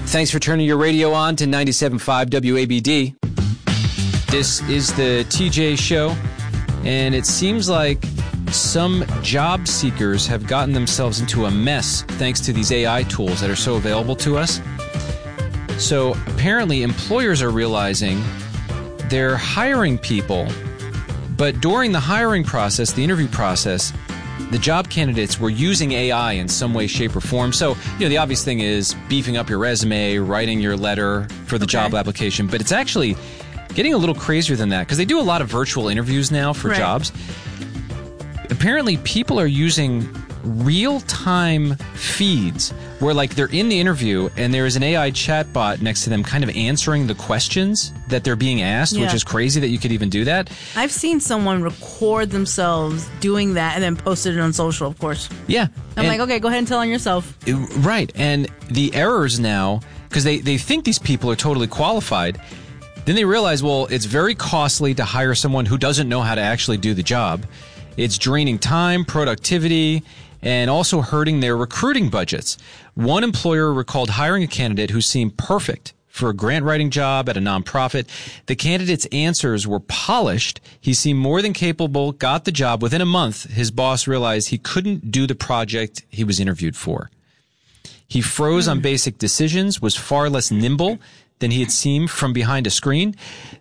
Thanks for turning your radio on to 97.5 WABD. This is the TJ Show, and it seems like some job seekers have gotten themselves into a mess thanks to these AI tools that are so available to us. So apparently employers are realizing they're hiring people, but during the hiring process, the interview process, the job candidates were using AI in some way, shape, or form. So, the obvious thing is beefing up your resume, writing your letter for the job application, but it's actually getting a little crazier than that because they do a lot of virtual interviews now for jobs. Apparently, people are using real-time feeds where, they're in the interview and there is an AI chatbot next to them kind of answering the questions that they're being asked, which is crazy that you could even do that. I've seen someone record themselves doing that and then posted it on social, of course. Yeah. I'm like, okay, go ahead and tell on yourself. Right. And the errors now, because they think these people are totally qualified, then they realize, well, it's very costly to hire someone who doesn't know how to actually do the job. It's draining time, productivity, and also hurting their recruiting budgets. One employer recalled hiring a candidate who seemed perfect for a grant writing job at a nonprofit. The candidate's answers were polished. He seemed more than capable, got the job. Within a month, his boss realized he couldn't do the project he was interviewed for. He froze on basic decisions, was far less nimble than he had seemed from behind a screen.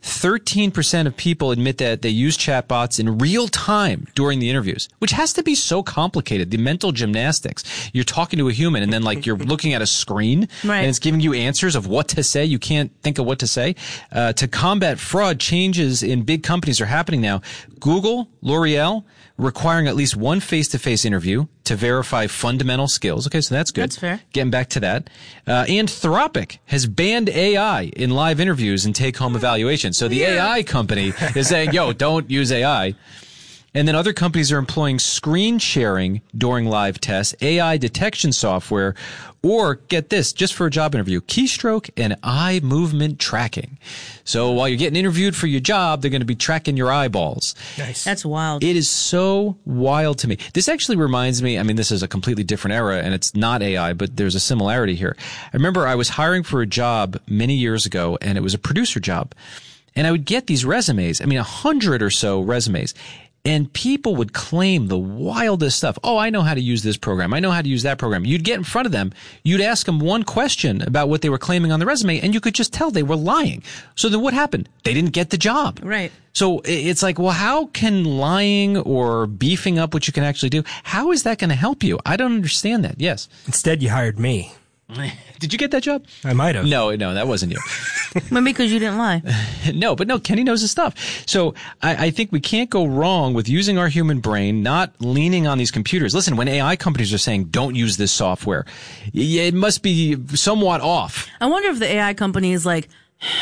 13% of people admit that they use chatbots in real time during the interviews, which has to be so complicated. The mental gymnastics. You're talking to a human and then you're looking at a screen and it's giving you answers of what to say. You can't think of what to say. To combat fraud, changes in big companies are happening now. Google, L'Oreal, requiring at least one face-to-face interview to verify fundamental skills. Okay, so that's good. That's fair. Getting back to that. Anthropic has banned AI in live interviews and take-home evaluations. So the AI company is saying, yo, don't use AI. And then other companies are employing screen sharing during live tests, AI detection software, or get this, just for a job interview, keystroke and eye movement tracking. So while you're getting interviewed for your job, they're going to be tracking your eyeballs. Nice. That's wild. It is so wild to me. This actually reminds me, this is a completely different era and it's not AI, but there's a similarity here. I remember I was hiring for a job many years ago and it was a producer job. And I would get these resumes, 100 or so resumes. And people would claim the wildest stuff. Oh, I know how to use this program. I know how to use that program. You'd get in front of them. You'd ask them one question about what they were claiming on the resume, and you could just tell they were lying. So then what happened? They didn't get the job. Right. So it's like, well, how can lying or beefing up what you can actually do, how is that going to help you? I don't understand that. Yes. Instead, you hired me. Did you get that job? I might have. No, that wasn't you. Maybe because you didn't lie. No, Kenny knows his stuff. So I think we can't go wrong with using our human brain, not leaning on these computers. Listen, when AI companies are saying don't use this software, it must be somewhat off. I wonder if the AI company is like,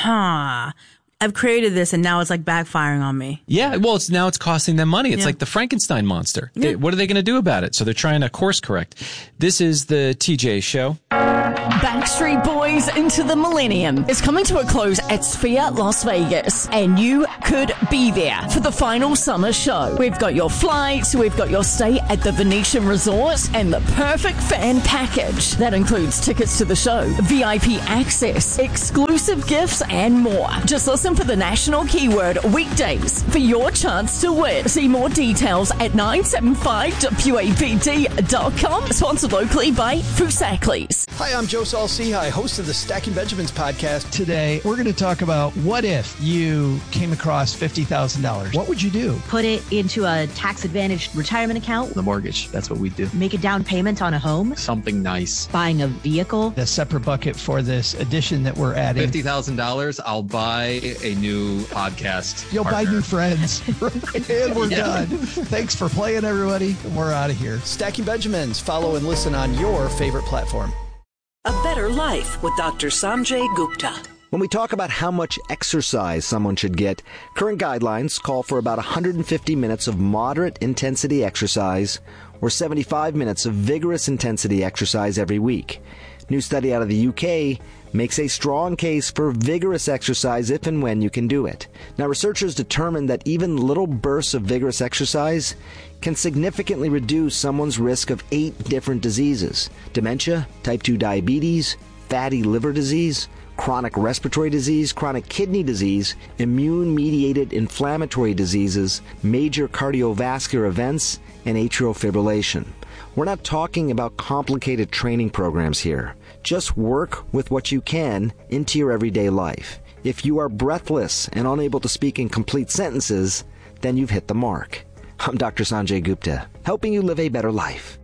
I've created this and now it's backfiring on me. Yeah, well, now it's costing them money. It's like the Frankenstein monster. Yeah. What are they going to do about it? So they're trying to course correct. This is the TJ Show. Backstreet Boys Into the Millennium is coming to a close at Sphere Las Vegas, and you could be there for the final summer show. We've got your flights, we've got your stay at the Venetian Resort, and the perfect fan package. That includes tickets to the show, VIP access, exclusive gifts, and more. Just listen for the national keyword weekdays for your chance to win. See more details at 975WABD.com. Sponsored locally by Fusaklis. Hi, I'm Joe Saul-Sehy, host of the Stacking Benjamins podcast. Today, we're going to talk about what if you came across $50,000. What would you do? Put it into a tax-advantaged retirement account. The mortgage, that's what we do. Make a down payment on a home. Something nice. Buying a vehicle. The separate bucket for this addition that we're adding. $50,000, I'll buy a new podcast. You'll partner. buy new friends. And we're done. Thanks for playing, everybody. We're out of here. Stacking Benjamins. Follow and listen on your favorite platform. A better life with Dr. Sanjay Gupta. When we talk about how much exercise someone should get, current guidelines call for about 150 minutes of moderate intensity exercise or 75 minutes of vigorous intensity exercise every week. New study out of the UK makes a strong case for vigorous exercise if and when you can do it. Now, researchers determined that even little bursts of vigorous exercise can significantly reduce someone's risk of 8 different diseases: dementia, type 2 diabetes, fatty liver disease, chronic respiratory disease, chronic kidney disease, immune-mediated inflammatory diseases, major cardiovascular events, and atrial fibrillation. We're not talking about complicated training programs here. Just work with what you can into your everyday life. If you are breathless and unable to speak in complete sentences, then you've hit the mark. I'm Dr. Sanjay Gupta, helping you live a better life.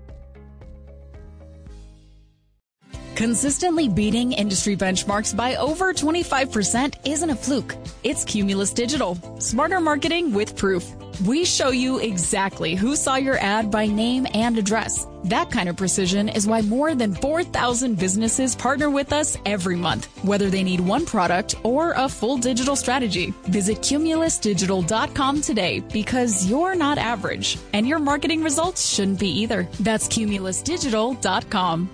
Consistently beating industry benchmarks by over 25% isn't a fluke. It's Cumulus Digital. Smarter marketing with proof. We show you exactly who saw your ad by name and address. That kind of precision is why more than 4,000 businesses partner with us every month, whether they need one product or a full digital strategy. Visit cumulusdigital.com today because you're not average, and your marketing results shouldn't be either. That's cumulusdigital.com.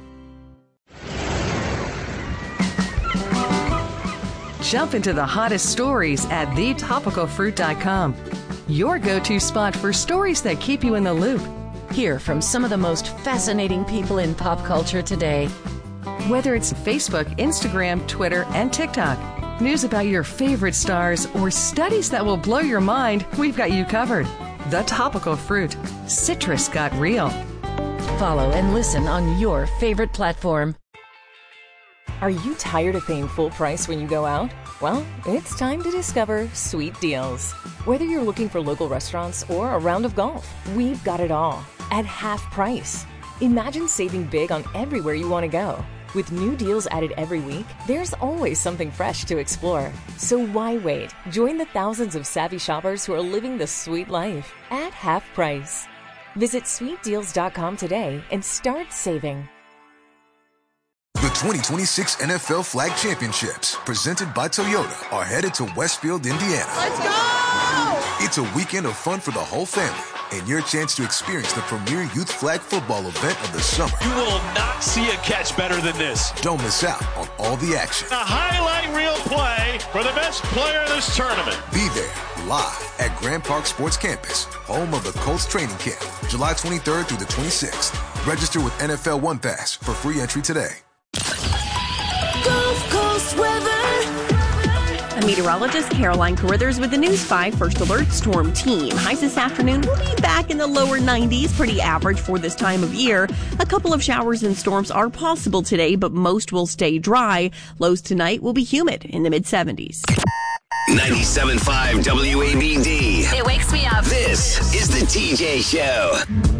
Jump into the hottest stories at thetopicalfruit.com. Your go-to spot for stories that keep you in the loop. Hear from some of the most fascinating people in pop culture today. Whether it's Facebook, Instagram, Twitter, and TikTok, news about your favorite stars, or studies that will blow your mind, we've got you covered. The Topical Fruit. Citrus got real. Follow and listen on your favorite platform. Are you tired of paying full price when you go out? Well, it's time to discover Sweet Deals. Whether you're looking for local restaurants or a round of golf, we've got it all at half price. Imagine saving big on everywhere you want to go. With new deals added every week, there's always something fresh to explore. So why wait? Join the thousands of savvy shoppers who are living the sweet life at half price. Visit sweetdeals.com today and start saving. The 2026 NFL Flag Championships, presented by Toyota, are headed to Westfield, Indiana. Let's go! It's a weekend of fun for the whole family and your chance to experience the premier youth flag football event of the summer. You will not see a catch better than this. Don't miss out on all the action. A highlight reel play for the best player in this tournament. Be there live at Grand Park Sports Campus, home of the Colts training camp, July 23rd through the 26th. Register with NFL One Pass for free entry today. Gulf Coast weather. I'm meteorologist Caroline Carruthers with the News 5 First Alert Storm Team. Highs this afternoon will be back in the lower 90s, pretty average for this time of year. A couple of showers and storms are possible today, but most will stay dry. Lows tonight will be humid in the mid-70s. 97.5 WABD. It wakes me up. This is the TJ Show.